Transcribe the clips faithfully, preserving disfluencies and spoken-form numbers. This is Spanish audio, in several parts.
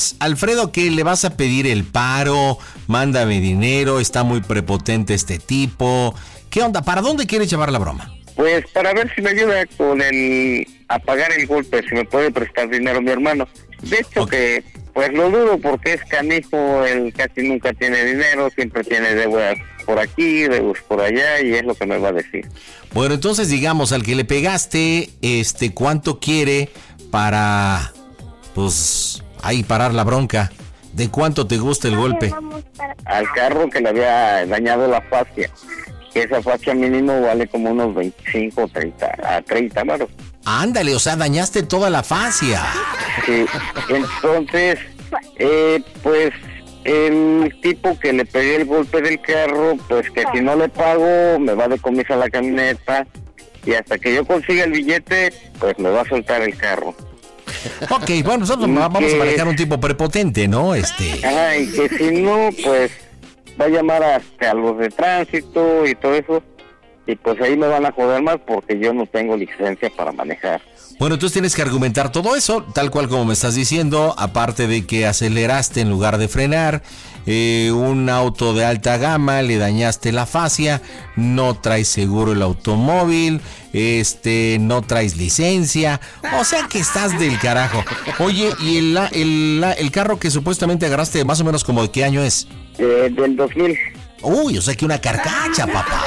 Alfredo, ¿qué le vas a pedir el paro? Mándame dinero, está muy prepotente este tipo. ¿Qué onda? ¿Para dónde quieres llevar la broma? Pues para ver si me ayuda con el a pagar el golpe, si me puede prestar dinero mi hermano. De hecho okay. que pues lo dudo porque es canijo, él casi nunca tiene dinero, siempre tiene deudas por aquí, deudas por allá y es lo que me va a decir. Bueno, entonces digamos, al que le pegaste, este, ¿cuánto quiere para, pues, ahí parar la bronca? ¿De cuánto te gusta el golpe? Al carro que le había dañado la fascia. Que esa fascia mínimo vale como unos veinticinco, treinta, a treinta, ¿no? Ándale, o sea, dañaste toda la fascia. Sí, entonces, eh, pues, el tipo que le pegué el golpe del carro, pues que si no le pago, me va a decomisar la camioneta, y hasta que yo consiga el billete, pues me va a soltar el carro. Ok, bueno, nosotros y vamos que, a manejar un tipo prepotente, ¿no? Este. Ah, y que si no, pues, va a llamar hasta a los de tránsito y todo eso, y pues ahí me van a joder más porque yo no tengo licencia para manejar. Bueno, entonces tienes que argumentar todo eso, tal cual como me estás diciendo, aparte de que aceleraste en lugar de frenar, eh, un auto de alta gama, le dañaste la fascia, no traes seguro el automóvil, este, no traes licencia, o sea que estás del carajo. Oye, ¿y el, el, el carro que supuestamente agarraste más o menos como de qué año es? Eh, del dos mil. Uy, o sea que una carcacha, papá.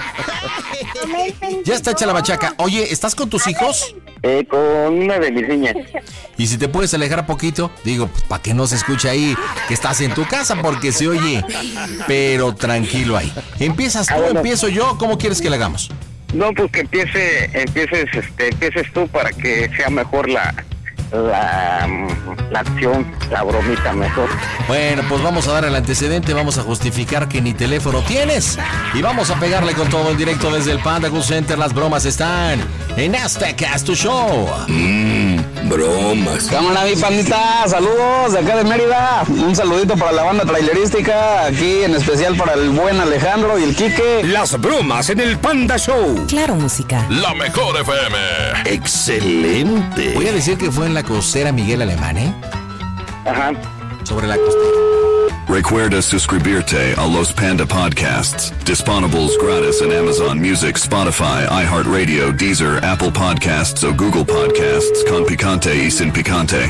Ya está hecha la machaca. Oye, ¿estás con tus hijos? Eh, con una de mis niñas. Y si te puedes alejar poquito, digo, pues para que no se escuche ahí que estás en tu casa, porque se oye, pero tranquilo ahí. ¿Empiezas tú, ah, bueno. empiezo yo? ¿Cómo quieres que le hagamos? No, pues que empiece, empieces, este, empieces tú para que sea mejor la... La, la acción, la bromita mejor. Bueno, pues vamos a dar el antecedente, vamos a justificar que ni teléfono tienes y vamos a pegarle con todo en directo desde el Panda Cool Center. Las bromas están en Aztecas, tu show. Mmm, bromas. Cámara, mi pandita, saludos de acá de Mérida. Un saludito para la banda trailerística, aquí en especial para el buen Alejandro y el Quique. Las bromas en el Panda Show. Claro, música. La mejor F M. Excelente. Voy a decir que fue en la costera Miguel Alemán, ¿eh? Ajá. Sobre la costera. Recuerda suscribirte a los Panda Podcasts, disponibles gratis en Amazon Music, Spotify, iHeartRadio, Deezer, Apple Podcasts o Google Podcasts con picante y sin picante.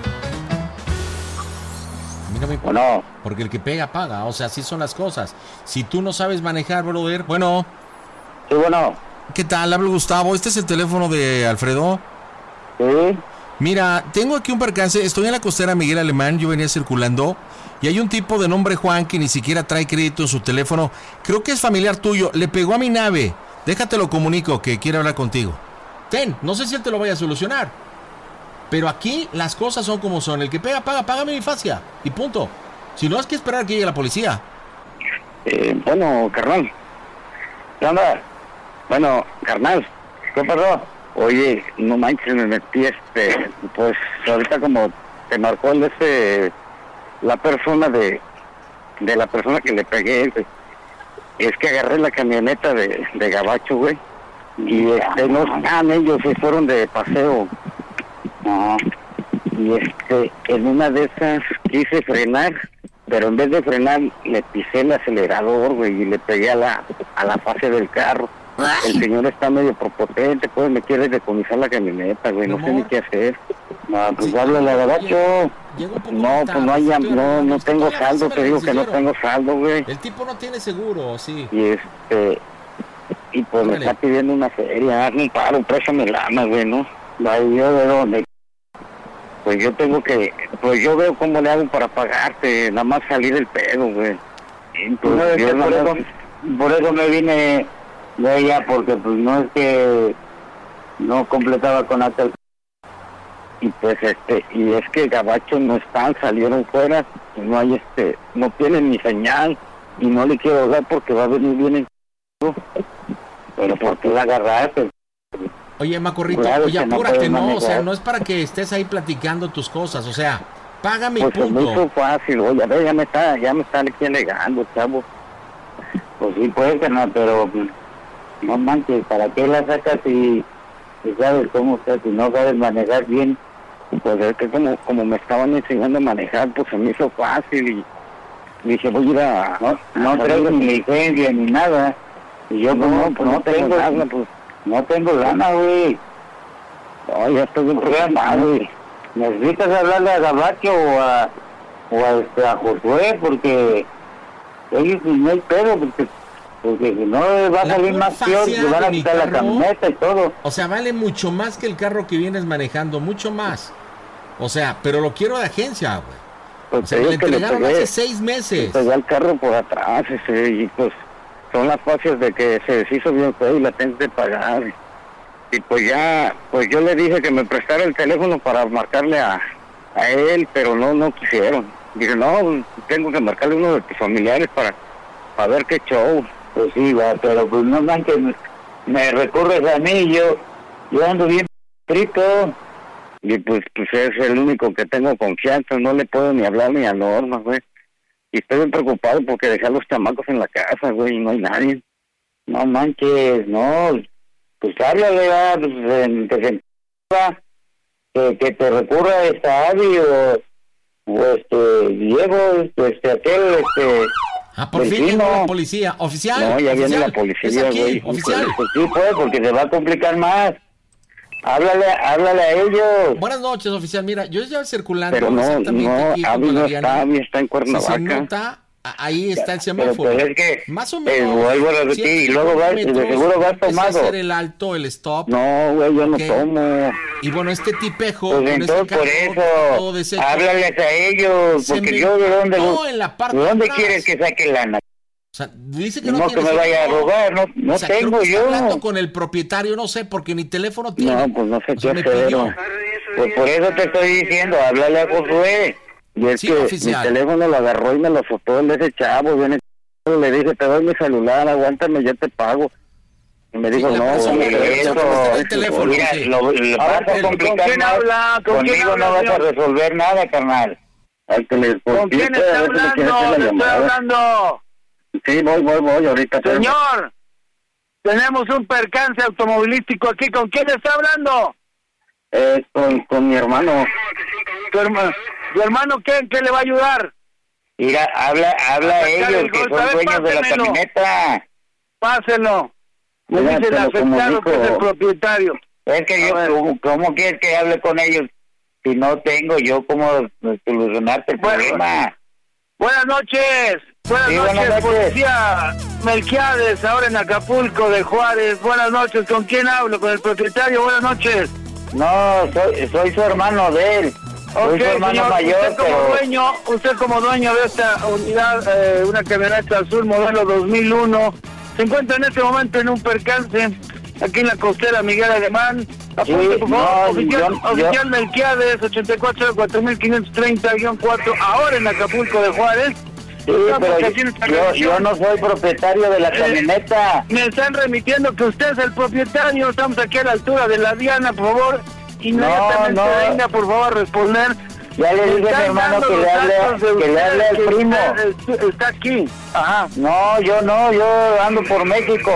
A mí no me importa, bueno. Porque el que pega paga, o sea, así son las cosas. Si tú no sabes manejar, brother, bueno. Sí, bueno. ¿Qué tal? Hablo Gustavo, ¿este es el teléfono de Alfredo? Sí. Mira, tengo aquí un percance, estoy en la costera Miguel Alemán, yo venía circulando y hay un tipo de nombre Juan que ni siquiera trae crédito en su teléfono, creo que es familiar tuyo, le pegó a mi nave, déjate lo comunico que quiere hablar contigo. Ten, no sé si él te lo vaya a solucionar, pero aquí las cosas son como son, el que pega, paga, págame mi fascia y punto, si no es que esperar que llegue la policía. Eh, bueno, carnal, ¿qué onda? Bueno, carnal, ¿qué pasó? Oye, no manches, me metí este, pues ahorita como te marcó el ese, la persona de, de la persona que le pegué, güey. Es que agarré la camioneta de, de Gabacho, güey, y este, no están ellos, se fueron de paseo. No, y este, en una de esas quise frenar, pero en vez de frenar le pisé el acelerador, güey, y le pegué a la, a la fase del carro. El señor está medio prepotente, pues me quiere decomisar la camioneta, güey, no sé ni qué hacer. No, pues háblale a Gabacho. No, pues no hay, no, no tengo saldo, te digo que no tengo saldo, güey. El tipo no tiene seguro, sí. Y este, y pues me está pidiendo una feria, hazme un paro, préstame lana, güey, ¿no? Ahí yo de dónde. Pues yo tengo que, pues yo veo cómo le hago para pagarte, nada más salir el pedo, güey. Entonces, yo por, eso, por eso me vine de ella, porque pues no es que no completaba con aquel, y pues este, y es que Gabacho no están, salieron fuera, no hay este, no tienen ni señal, y no le quiero dar porque va a venir bien el pero ¿por qué la agarraste? Oye, Macorrito, claro, oye, apúrate, no, no, o sea, no es para que estés ahí platicando tus cosas, o sea, págame pues y punto. Pues es muy fácil, oye, a ver, ya me está, ya me está aquí alegando, chavo. Pues sí, puede que no, pero no manches, ¿para qué la sacas si, si sabes cómo estás, si no sabes manejar bien? Pues es que como, como me estaban enseñando a manejar, pues se me hizo fácil y dije, voy a ir a... No, no traigo ni licencia ni nada. Y yo No, no, pues no, no tengo tengo nada, pues. no tengo lana, güey. No, ya estoy bien programado, güey. Necesitas hablarle a Gabacho o a, o a, este, a Josué, porque ellos no hay pedo, porque, porque si no va a La salir más peor, fascia le van a de mi quitar la carro, camioneta y todo. O sea, vale mucho más que el carro que vienes manejando, mucho más. O sea, pero lo quiero de agencia, güey. Pues O sea, te me digo lo que le entregaron pegué, hace seis meses. le pegué al carro por atrás, ese, y pues son las fascias de que se deshizo bien feo y la tengo que pagar. Y pues ya, pues yo le dije que me prestara el teléfono para marcarle a, a él, pero no, no quisieron. Dije, no, tengo que marcarle a uno de tus familiares para, para ver qué show. Pues sí, va, pero pues no manches, me, me recurres a mí, yo, yo ando bien frito. Y pues, pues es el único que tengo confianza, no le puedo ni hablar ni a Norma, güey. Y estoy bien preocupado porque dejé a los chamacos en la casa, güey, y no hay nadie. No manches, no, pues háblale, va, pues, en, que, se, que, que te recurra a esta Abby o, o este Diego, este aquel, este... Ah, por fin vecino. llegó la policía. Oficial. No, ya viene oficial. la policía, Es aquí, güey. oficial. Pues sí, pues, porque se va a complicar más. Háblale, háblale a ellos. Buenas noches, oficial. Mira, yo ya circulando Pero no, exactamente no, aquí Abby junto a no la está, Diana. Abby está en Si se Cuernavaca. nota, a- ahí está el Pero semáforo. pues es que, Más o eh, menos. vuelvo a repetir, ciento y luego vas, de metros, seguro vas empieza tomado. a hacer el alto, el stop. No, güey, yo no Ok. tomo. Y bueno, este tipejo. Pues con entonces este por carro todo eso, deshecho, háblales a ellos, se porque me yo de dónde, metió en la parte ¿de dónde de atrás. quieres que saque lana? O sea, dice que No, no, que tiene me vaya a seguro. robar, no, no O sea, creo tengo que está yo. hablando con el propietario, no sé, porque ni teléfono tiene. No, pues no sé O sea, qué me hacer. pidió. Pues por eso te estoy diciendo, háblale a Josué. Y es Sí, que oficial. mi teléfono lo agarró y me lo azotó el de ese chavo. Viene, le dije, te doy mi celular, aguántame, yo te pago. Y me dijo, Sí, la no, persona hombre, que le eso, prestó el teléfono. Mira, sí. lo, lo A vas ver, a ¿con complicar quién más. habla? ¿Con quién Conmigo habla, no vas a señor? resolver nada, carnal. Al que le ¿Con quién está hablando? Le estoy hablando. Sí, voy, voy, voy, ahorita. pero- Señor, tenemos un percance automovilístico aquí. ¿Con quién está hablando? Eh, con, con mi hermano. ¿Tu hermano, ¿Tu hermano qué, qué le va a ayudar? Mira, habla, habla a Acá ellos, el que golpe, a son ver, dueños de la pásemelo. camioneta. Pásenlo. Me Mira, dice el te lo afectado que es el comunico. propietario. Es que A yo, ver. ¿cómo, cómo quieres que hable con ellos? Si no tengo yo cómo solucionarte el Bueno. problema. Buenas noches. Buenas Sí, noches, buenas noches. policía Melquiades, ahora en Acapulco de Juárez. Buenas noches. ¿Con quién hablo? ¿Con el propietario? Buenas noches. No, soy, soy su hermano de él. Soy Ok, su hermano señor, mayor, usted como pero... dueño, usted como dueño de esta unidad, eh, una camioneta azul modelo dos mil uno, se encuentra en este momento en un percance aquí en la costera Miguel Alemán. Apunte, Sí, por favor, no, oficial, yo- oficial yo- Melquiades, ochenta y cuatro cuatro mil quinientos treinta guión cuatro, ahora en Acapulco de Juárez. Sí, Estamos pero aquí en esta yo, yo reunión. no soy propietario de la Eh, camioneta. Me están remitiendo que usted es el propietario. Estamos aquí a la altura de la Diana, por favor. Inmediatamente No, no. venga, por favor, a responder. Ya le dije a mi Están hermano dando que le los hable, datos de que le usted, hable al que primo. usted est- Está aquí. Ajá. No, yo no, yo ando por México.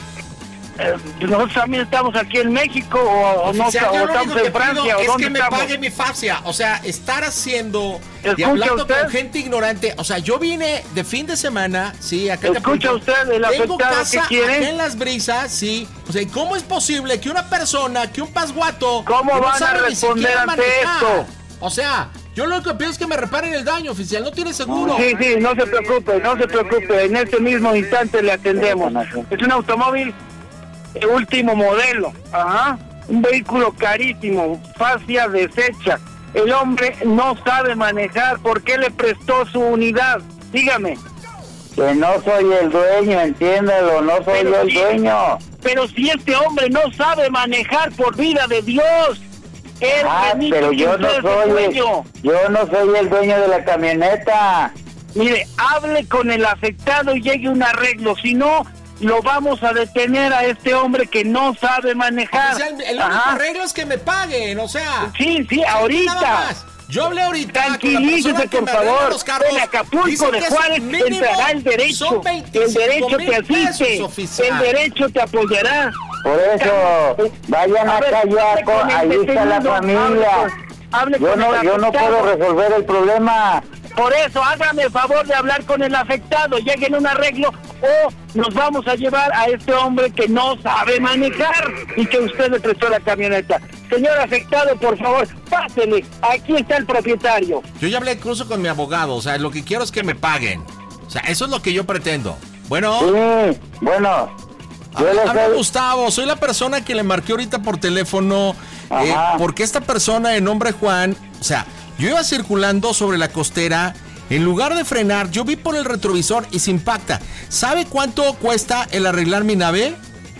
Eh, nosotros también estamos aquí en México o, o no, Oficial, o yo lo estamos único que en Francia pido o es dónde que me estamos. pague mi fascia. O sea, estar haciendo y ¿Escucha hablando usted? con gente ignorante. O sea, yo vine de fin de semana, sí, acá en ¿Escucha Acapulco. usted el Tengo afectado casa que quiere? acá en Las Brisas, sí. O sea, ¿cómo es posible que una persona, que un pasguato, ¿Cómo que no van a sabe ni responder siquiera ante manejar? esto? O sea, yo lo que pido es que me reparen el daño, oficial. No tiene seguro. Sí, sí, no se preocupe, no se preocupe. En este mismo instante le atendemos. Es un automóvil de último modelo. Ajá. Un vehículo carísimo, fascia deshecha. El hombre no sabe manejar. ¿Por qué le prestó su unidad? Dígame. Que no soy el dueño, entiéndalo, no soy Pero yo el sí. dueño. Pero si este hombre no sabe manejar, por vida de Dios. Él Ah, remite pero que yo no usted es el soy, dueño. yo no soy el dueño de la camioneta. Mire, hable con el afectado y llegue a un arreglo. Si no, lo vamos a detener a este hombre que no sabe manejar. Oficial, el único Ajá. arreglo es que me paguen, o sea. Sí, sí, nada ahorita. más. Yo hablé ahorita con la Tranquilícese, persona que por me arregla favor. los carros. En Acapulco Dicen de que es Juárez mínimo, entrará el derecho. son El veinticinco derecho mil te asiste. pesos, oficial. El derecho te apoyará. Por eso, vayan A a ver, Cayaco, hable con el ahí está la detenido, hable familia. con- hable yo con no, el yo no afectado. puedo resolver el problema. Por eso, hágame el favor de hablar con el afectado, lleguen a un arreglo o nos vamos a llevar a este hombre que no sabe manejar y que usted le prestó la camioneta. Señor afectado, por favor, pásele, aquí está el propietario. Yo ya hablé incluso con mi abogado, o sea, lo que quiero es que me paguen. O sea, eso es lo que yo pretendo. Bueno. Sí, bueno. Yo le Habla estoy... Gustavo, soy la persona que le marqué ahorita por teléfono, eh, porque esta persona de nombre Juan, o sea, yo iba circulando sobre la costera, en lugar de frenar, yo vi por el retrovisor y se impacta. ¿Sabe cuánto cuesta el arreglar mi nave?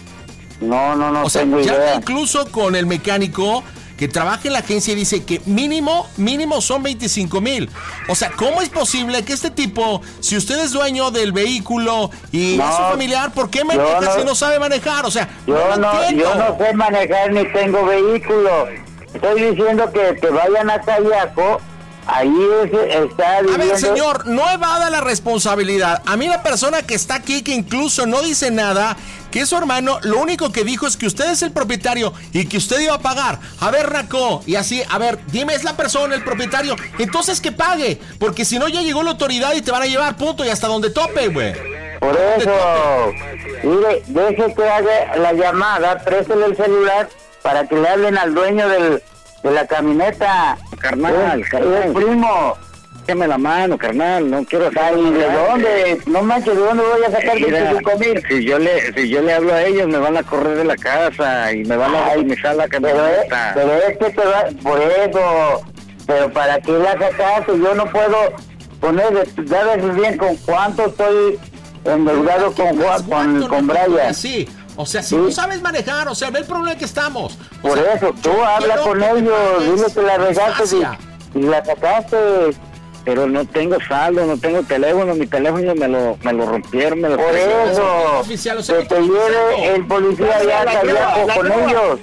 No, no, no o sea, tengo ya idea. incluso con el mecánico que trabaja en la agencia dice que mínimo, mínimo son veinticinco mil. O sea, ¿cómo es posible que este tipo, si usted es dueño del vehículo y No, es su familiar, ¿por qué maneja no- si no sabe manejar? O sea, Yo no, lo no, entiendo. yo no sé manejar ni tengo vehículo. Estoy diciendo que, que vayan a Cayaco, ahí es- está A viviendo... ver, señor, no evada la responsabilidad. A mí la persona que está aquí, que incluso no dice nada, que es su hermano, lo único que dijo es que usted es el propietario y que usted iba a pagar. A ver, Naco, y así, a ver, dime, es la persona, el propietario. Entonces que pague, porque si no ya llegó la autoridad y te van a llevar, punto, y hasta donde tope, güey. Por eso, mire, deje que haga la llamada, préstele el celular para que le hablen al dueño del, de la camioneta. Carnal, Es- carnal. es primo. Déjame la mano, carnal, no quiero Ay, saber ¿de dónde? No manches, ¿de dónde voy a sacar veinticinco mil? Si yo le, si yo le hablo a ellos, me van a correr de la casa y me van a optimizar la Pero es, camioneta. pero es que te va, por eso, pero para qué la sacaste, yo no puedo poner, ya ves bien con cuánto estoy endeudado con Juan, con, con Brian. Sí, o sea, si Sí. no sabes manejar, o sea, ve el problema que estamos. O Por sea, eso, tú yo habla quiero con que me ellos, pagues dile que la regaste despacio. y, y la sacaste. Pero no tengo saldo, no tengo teléfono, mi teléfono me lo, me lo rompieron, me lo Por trajeron. eso, oficial, o sea, que ¿qué te estás lleve diciendo? el policía ya La a grúa, Cayaco la con grúa. ellos.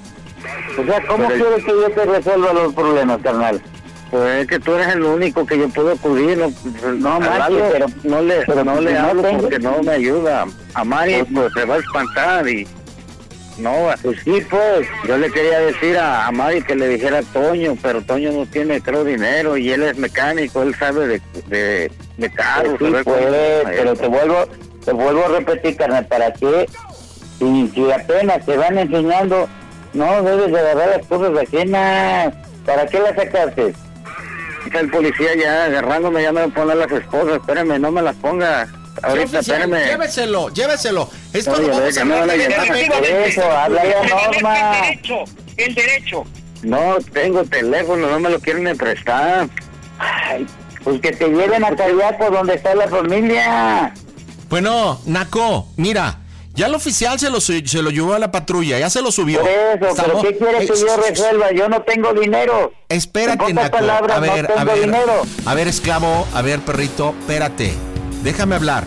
O sea, ¿cómo Pero- quieres que yo te resuelva los problemas, carnal? Pues es que tú eres el único que yo puedo acudir, no, No, a manches, Lalo, pero- no le, pero no pues, le si no hablo tengo- porque no me ayuda. A Mari pues se va a espantar y no, Pues sí, pues. yo le quería decir a, a Mari que le dijera a Toño, pero Toño no tiene, creo, dinero y él es mecánico, él sabe de, de, de carros. Pues sí, sabe pues, cómo- pero te vuelvo, te vuelvo a repetir, carnal, ¿para qué? Si, si apenas te van enseñando, no debes de agarrar las cosas ajenas. ¿Para qué las sacaste? Está el policía ya agarrándome, ya me va a poner las esposas, espérame, no me las ponga. Sí, Ahorita, oficial, espérame. lléveselo, lléveselo. Esto Oye, lo a ver, vamos a que me hablar van a llamar. directamente. Por eso, habla ya Norma. El derecho, el derecho. No tengo teléfono, no me lo quieren ni prestar. Ay, pues que te lleven a Cayaco donde está la familia. Bueno, Naco, mira, ya el oficial se lo, se lo llevó a la patrulla, ya se lo subió. Por eso, pero Estamos- ¿qué quieres que Eh, yo resuelva? Yo no tengo dinero. Espérate, En pocas Naco. palabras, A ver, no tengo a ver, dinero. a ver, esclavo, a ver, perrito, espérate. Déjame hablar.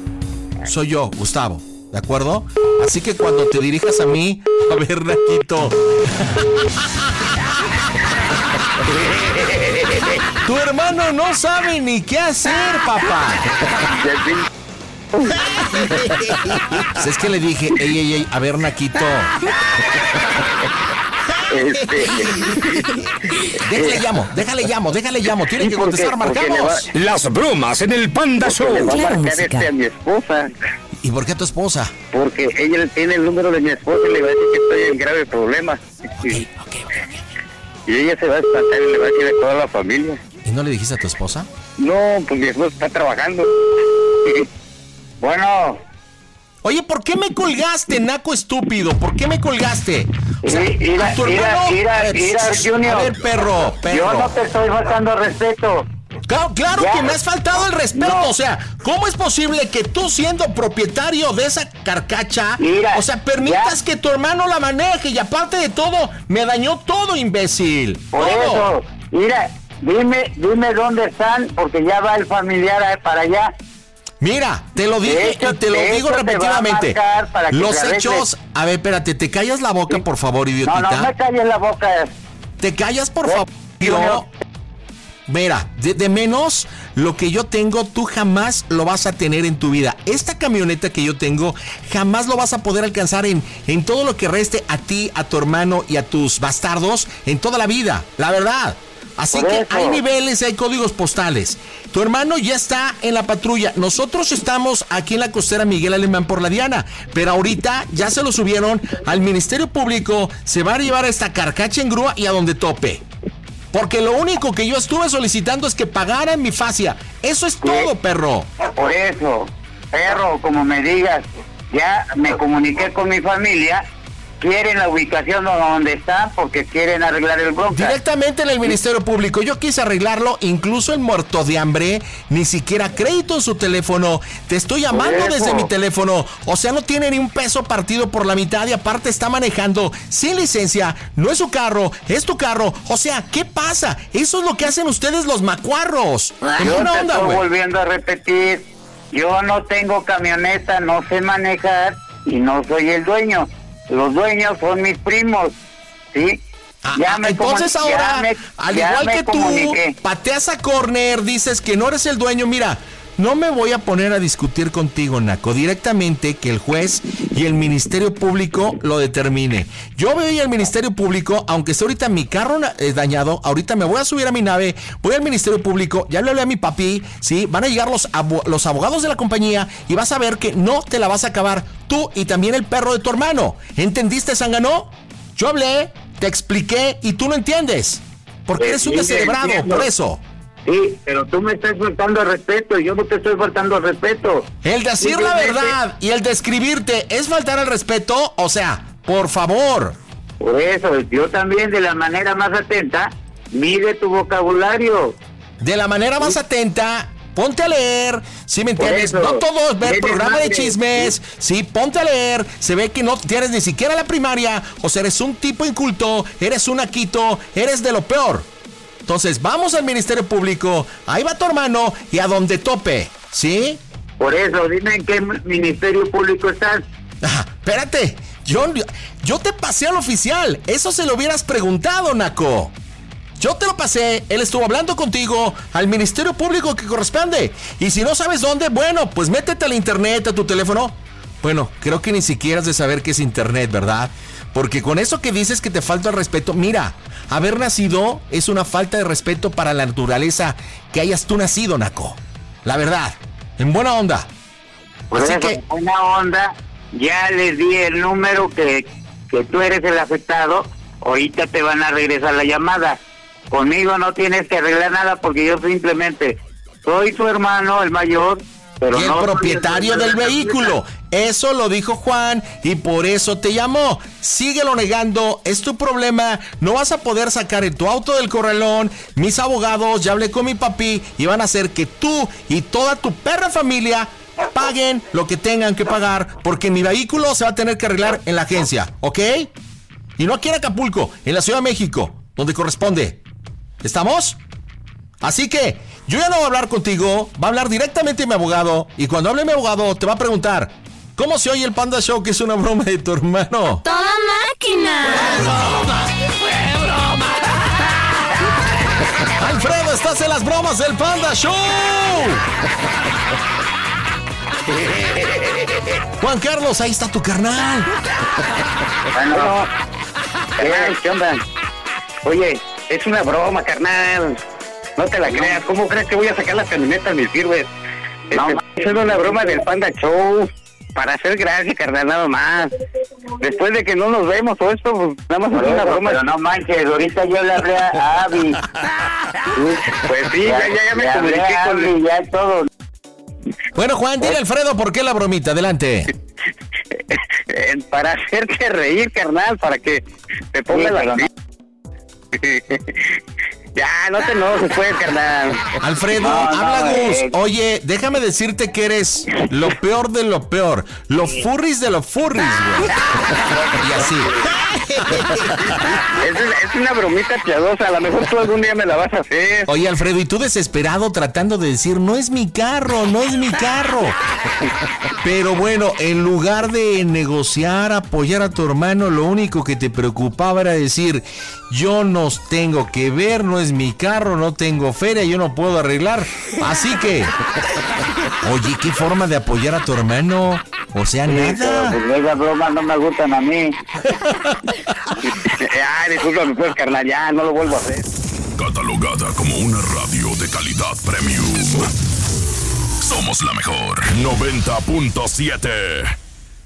Soy yo, Gustavo, ¿de acuerdo? Así que cuando te dirijas a mí, a ver, Naquito. Tu hermano no sabe ni qué hacer, papá. Pues es que le dije, ey, ey, ey, a ver, Naquito. Este, Déjale llamo, déjale llamo, déjale llamo. Tiene Sí, que porque- contestar, porque le va- marcamos. Las bromas en el Panda Show. le va a Claro, marcar música. este a mi esposa, ¿Y por qué a tu esposa? porque ella tiene el número de mi esposa y le va a decir que estoy en grave problema. Ok, Y, ok, ok, ok. y ella se va a espantar y le va a decir a toda la familia. ¿Y no le dijiste a tu esposa? No, pues mi esposa está trabajando. Bueno, Oye, ¿por qué me colgaste, naco estúpido? ¿Por qué me colgaste? O sea, I- ira- a tu ira- hermano- ira- a ver, ira, Junior. A ver, perro, perro. yo no te estoy faltando respeto. Claro, claro Ya. que me has faltado el respeto. No. O sea, ¿cómo es posible que tú, siendo propietario de esa carcacha, Mira, o sea, permitas ya. que tu hermano la maneje? Y aparte de todo, me dañó todo, imbécil. Por Todo. eso, mira, dime, dime dónde están, porque ya va el familiar a- para allá. Mira, te lo dije De hecho- y te lo de digo hecho te va a repetidamente. marcar para que Los te arregles. hechos. A ver, espérate, ¿te callas la boca, por favor, No, idiotita? no me calles la boca. ¿Te callas, por Eh, favor? Junior. Mira, de, de menos lo que yo tengo, tú jamás lo vas a tener en tu vida. Esta camioneta que yo tengo, jamás lo vas a poder alcanzar en, en todo lo que reste a ti, a tu hermano y a tus bastardos en toda la vida. La verdad. Así Por que eso. hay niveles, hay códigos postales. Tu hermano ya está en la patrulla. Nosotros estamos aquí en la costera Miguel Alemán por la Diana. Pero ahorita ya se lo subieron al Ministerio Público. Se va a llevar a esta carcacha en grúa y a donde tope. Porque lo único que yo estuve solicitando es que pagaran mi fascia. Eso es todo, perro. Por eso, perro, como me digas, ya me comuniqué con mi familia. Quieren la ubicación donde están porque quieren arreglar el bronca. Directamente en el Ministerio Público. Yo quise arreglarlo, incluso el muerto de hambre, ni siquiera crédito en su teléfono. Te estoy llamando desde mi teléfono. O sea, no tiene ni un peso partido por la mitad y aparte está manejando sin licencia. No es su carro, es tu carro. O sea, ¿qué pasa? Eso es lo que hacen ustedes los macuarros. ¿En Yo buena te onda, estoy güey? volviendo a repetir. Yo no tengo camioneta, no sé manejar y no soy el dueño. Los dueños son mis primos, ¿sí? Ah, Ya ah, me entonces comuni- ahora, ya me- al ya igual me que tú, comuniqué. pateas a corner, dices que no eres el dueño. Mira, no me voy a poner a discutir contigo, Naco. Directamente que el juez y el Ministerio Público lo determine. Yo voy al Ministerio Público, aunque esté ahorita mi carro eh, dañado, ahorita me voy a subir a mi nave, voy al Ministerio Público, ya le hablé a mi papi, ¿sí? Van a llegar los, abo- los abogados de la compañía y vas a ver que no te la vas a acabar tú y también el perro de tu hermano. ¿Entendiste, Zángano? Yo hablé, te expliqué y tú no entiendes. Porque eres un Sí, sí, descerebrado, entiendo. por eso. Sí, pero tú me estás faltando al respeto y yo no te estoy faltando al respeto. El decir la Simplemente- verdad y el describirte es faltar al respeto, o sea, por favor. Por eso, yo también de la manera más atenta, mide tu vocabulario. De la manera más atenta, ponte a leer, ¿sí me Por entiendes? eso, No todo es ver eres programa de madre. chismes, sí, ponte a leer, se ve que no tienes ni siquiera la primaria, o sea, eres un tipo inculto, eres un aquito, eres de lo peor. Entonces, vamos al Ministerio Público, ahí va tu hermano y a donde tope, ¿sí? Por eso, dime en qué ministerio público estás. Ah, espérate, yo, yo te pasé al oficial, eso se lo hubieras preguntado, Naco. Yo te lo pasé, él estuvo hablando contigo al Ministerio Público que corresponde. Y si no sabes dónde, bueno, pues métete al internet, a tu teléfono. Bueno, creo que ni siquiera has de saber qué es internet, ¿verdad? Porque con eso que dices que te falta el respeto, mira, haber nacido es una falta de respeto para la naturaleza que hayas tú nacido, Naco. La verdad, en buena onda. Por Así eso, que, buena onda, ya les di el número que, que tú eres el afectado, ahorita te van a regresar la llamada. Conmigo no tienes que arreglar nada porque yo simplemente soy tu hermano, el mayor, pero y el no soy propietario el del dueño de la vehículo. camioneta. Eso lo dijo Juan y por eso te llamó. Síguelo negando, es tu problema. No vas a poder sacar en tu auto del corralón. Mis abogados, ya hablé con mi papi y van a hacer que tú y toda tu perra familia paguen lo que tengan que pagar porque mi vehículo se va a tener que arreglar en la agencia, ¿ok? Y no aquí en Acapulco, en la Ciudad de México, donde corresponde. ¿Estamos? Así que yo ya no voy a hablar contigo, va a hablar directamente mi abogado y cuando hable mi abogado te va a preguntar ¿cómo se oye el Panda Show que es una broma de tu hermano? ¡Toda máquina! Alfredo, estás en las bromas del Panda Show. Juan Carlos, ahí está tu carnal. Bueno, carnal, ¿qué onda? Oye, es una broma, carnal. No te la creas. ¿Cómo crees que voy a sacar las camionetas, mis sirves? No, Este, es una broma del Panda Show. Para hacer gracia, carnal, nada más. Después de que no nos vemos todo esto, pues, nada más Por es una eso, broma. pero no manches, ahorita yo le hablé a Abby. Pues sí, ya, ya, ya me Le hablé comuniqué a con Abby, ya todo. Bueno, Juan, dile a Alfredo por qué la bromita, adelante. Eh, para hacerte reír, carnal, para que te pongas Sí, la... pero Ya, no te enojes, pues, carnal. Alfredo, No, no, habla Gus. eh. Oye, déjame decirte que eres lo peor de lo peor. Los furries de los furries, güey. Y así. Es, es una bromita piadosa, a lo mejor tú algún día me la vas a hacer. Oye, Alfredo, y tú desesperado tratando de decir, no es mi carro, no es mi carro. Pero bueno, en lugar de negociar, apoyar a tu hermano, lo único que te preocupaba era decir, yo nos tengo que ver, no es mi carro, no tengo feria, yo no puedo arreglar. Así que, oye, qué forma de apoyar a tu hermano. O sea, Sí, pero nada. pues esas bromas no me gustan a mí. Ya, discúlpame, pues, carnal, ya, no lo vuelvo a hacer. Cotorreo catalogada como una radio de calidad premium. Somos la mejor. noventa punto siete